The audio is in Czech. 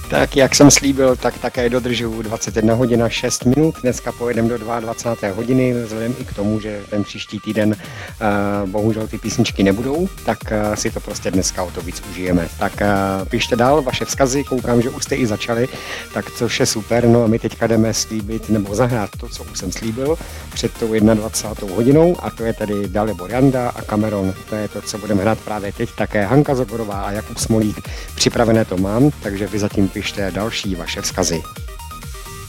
Tak jak jsem slíbil, tak také dodržuju 21 hodina 6 minut. Dneska pojedeme do 22. hodiny, vzhledem i k tomu, že ten příští týden bohužel ty písničky nebudou, tak si to prostě dneska o to víc užijeme. Tak pište dál vaše vzkazy, koukám, že už jste i začali, tak což je super. No a my teďka jdeme slíbit nebo zahrát to, co už jsem slíbil před tou 21. hodinou, a to je tedy Dalibor Janda a Cameron. To je to, co budeme hrát právě teď. Také Hanka Zogorová a Jakub Smolík připravené to mám, takže vy zatím pište další vaše vzkazy.